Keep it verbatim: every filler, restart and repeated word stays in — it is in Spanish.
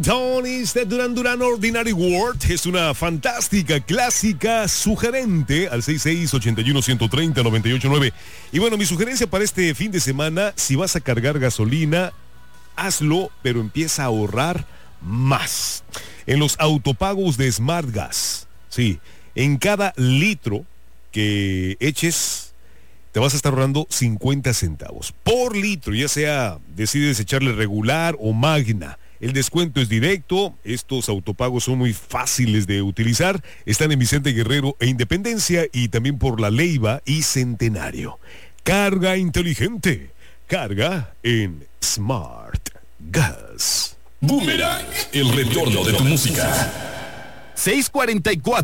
Tonis de Duran Duran Ordinary World. Es una fantástica, clásica, sugerente al seis seis ocho uno uno tres cero nueve ocho nueve. Y bueno, mi sugerencia para este fin de semana, si vas a cargar gasolina, hazlo, pero empieza a ahorrar más. En los autopagos de Smart Gas, sí, en cada litro que eches, te vas a estar ahorrando cincuenta centavos por litro, ya sea decides echarle regular o magna. El descuento es directo, estos autopagos son muy fáciles de utilizar, están en Vicente Guerrero e Independencia y también por La Leiva y Centenario. Carga inteligente, carga en Smart Gas. Boomerang, el retorno de tu música. seis cuarenta y cuatro.